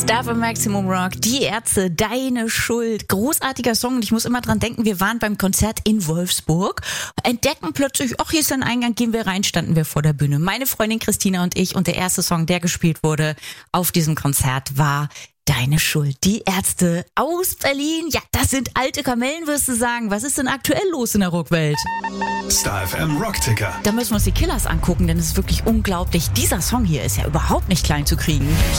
Star für Maximum Rock, die Ärzte, deine Schuld. Großartiger Song und ich muss immer dran denken, wir waren beim Konzert in Wolfsburg, entdecken plötzlich, ach, hier ist ein Eingang, gehen wir rein, standen wir vor der Bühne. Meine Freundin Christina und ich, und der erste Song, der gespielt wurde auf diesem Konzert, war Deine Schuld. Die Ärzte aus Berlin. Ja, das sind alte Kamellen, wirst du sagen. Was ist denn aktuell los in der Rockwelt? Star FM Rockticker. Da müssen wir uns die Killers angucken, denn es ist wirklich unglaublich. Dieser Song hier ist ja überhaupt nicht klein zu kriegen.